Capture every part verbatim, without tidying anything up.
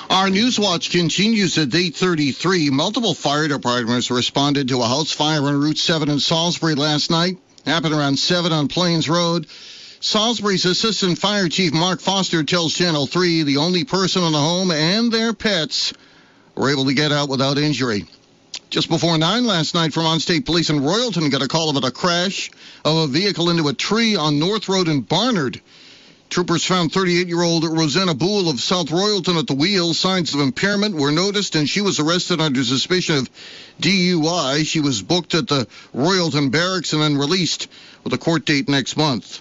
Our Newswatch continues at eight thirty-three. Multiple fire departments responded to a house fire on Route seven in Salisbury last night. Happened around seven on Plains Road. Salisbury's Assistant Fire Chief Mark Foster tells Channel three the only person in the home and their pets were able to get out without injury. Just before nine last night, Vermont State Police in Royalton got a call about a crash of a vehicle into a tree on North Road in Barnard. Troopers found thirty-eight-year-old Rosanna Boole of South Royalton at the wheel. Signs of impairment were noticed, and she was arrested under suspicion of D U I. She was booked at the Royalton Barracks and then released with a court date next month.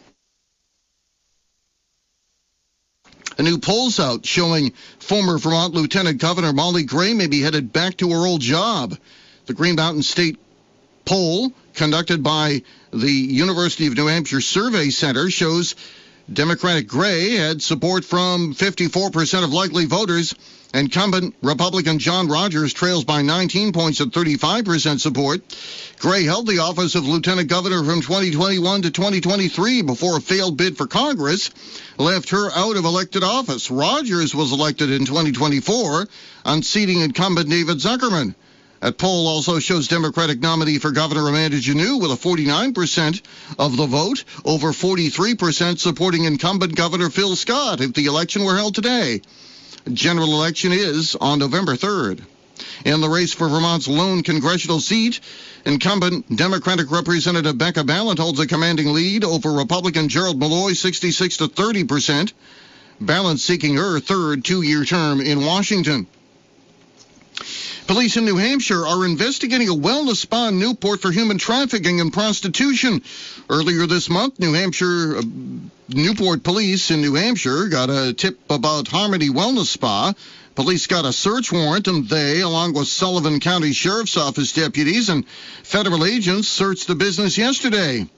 A new poll's out showing former Vermont Lieutenant Governor Molly Gray may be headed back to her old job. The Green Mountain State poll, conducted by the University of New Hampshire Survey Center, shows Democratic Gray had support from fifty-four percent of likely voters. Incumbent Republican John Rogers trails by nineteen points at thirty-five percent support. Gray held the office of Lieutenant Governor from twenty twenty-one to twenty twenty-three before a failed bid for Congress left her out of elected office. Rogers was elected in twenty twenty-four, unseating incumbent David Zuckerman. That poll also shows Democratic nominee for Governor Amanda Janot with a forty-nine percent of the vote, over forty-three percent supporting incumbent Governor Phil Scott if the election were held today. General election is on November third. In the race for Vermont's lone congressional seat, incumbent Democratic Representative Becca Balint holds a commanding lead over Republican Gerald Malloy, sixty-six to thirty percent. Balint seeking her third two-year term in Washington. Police in New Hampshire are investigating a wellness spa in Newport for human trafficking and prostitution. Earlier this month, New Hampshire, uh, Newport police in New Hampshire got a tip about Harmony Wellness Spa. Police got a search warrant, and they, along with Sullivan County Sheriff's Office deputies and federal agents, searched the business yesterday.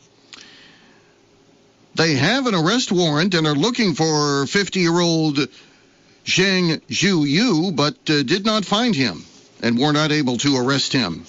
They have an arrest warrant and are looking for fifty-year-old Zhang Zhu Yu, but uh, did not find him and were not able to arrest him.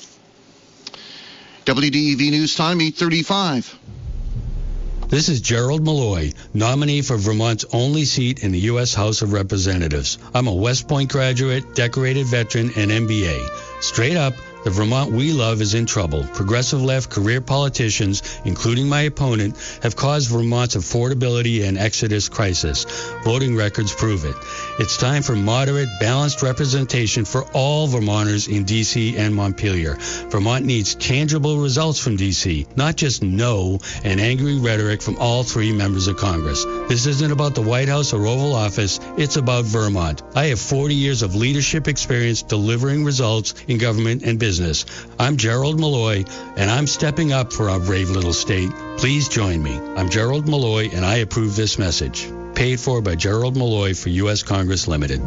W D E V News Time, eight thirty-five. This is Gerald Malloy, nominee for Vermont's only seat in the U S House of Representatives. I'm a West Point graduate, decorated veteran, and M B A. Straight up, the Vermont we love is in trouble. Progressive left career politicians, including my opponent, have caused Vermont's affordability and exodus crisis. Voting records prove it. It's time for moderate, balanced representation for all Vermonters in D C and Montpelier. Vermont needs tangible results from D C, not just no and angry rhetoric from all three members of Congress. This isn't about the White House or Oval Office. It's about Vermont. I have forty years of leadership experience delivering results in government and business. I'm Gerald Malloy, and I'm stepping up for our brave little state. Please join me. I'm Gerald Malloy, and I approve this message. Paid for by Gerald Malloy for U S Congress Limited.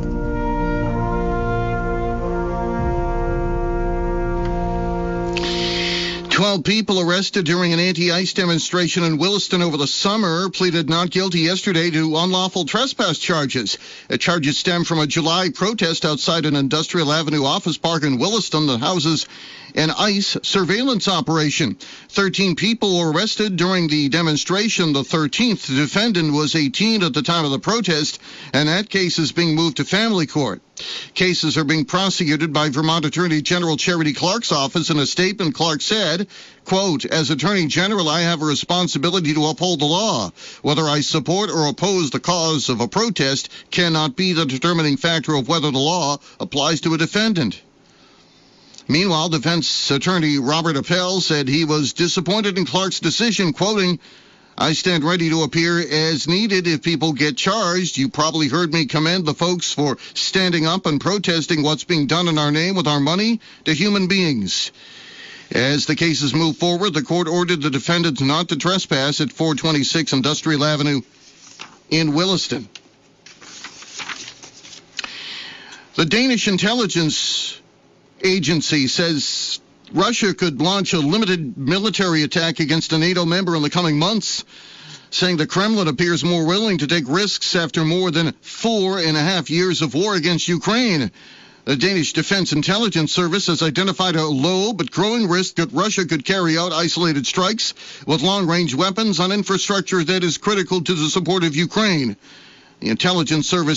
Twelve people arrested during an anti-ICE demonstration in Williston over the summer pleaded not guilty yesterday to unlawful trespass charges. The charges stem from a July protest outside an Industrial Avenue office park in Williston that houses an ICE surveillance operation. Thirteen people were arrested during the demonstration. The thirteenth defendant was eighteen at the time of the protest, and that case is being moved to family court. Cases are being prosecuted by Vermont Attorney General Charity Clark's office. In a statement, Clark said, quote, "As Attorney General, I have a responsibility to uphold the law. Whether I support or oppose the cause of a protest cannot be the determining factor of whether the law applies to a defendant." Meanwhile, defense attorney Robert Appel said he was disappointed in Clark's decision, quoting, "I stand ready to appear as needed if people get charged. You probably heard me commend the folks for standing up and protesting what's being done in our name with our money to human beings." As the cases move forward, the court ordered the defendants not to trespass at four twenty-six Industrial Avenue in Williston. The Danish intelligence agency says Russia could launch a limited military attack against a NATO member in the coming months, saying the Kremlin appears more willing to take risks after more than four and a half years of war against Ukraine. The Danish Defense Intelligence Service has identified a low but growing risk that Russia could carry out isolated strikes with long-range weapons on infrastructure that is critical to the support of Ukraine. The intelligence service